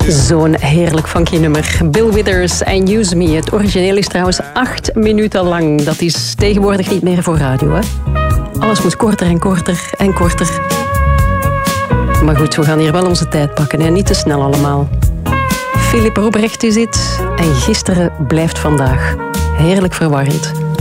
Zo'n heerlijk funky nummer. Bill Withers en Use Me. Het origineel is trouwens 8 minuten lang. Dat is tegenwoordig niet meer voor radio, hè? Alles moet korter en korter en korter. Maar goed, we gaan hier wel onze tijd pakken, hè? Niet te snel allemaal. Philippe Roebrecht is dit. En gisteren blijft vandaag. Heerlijk verwarrend.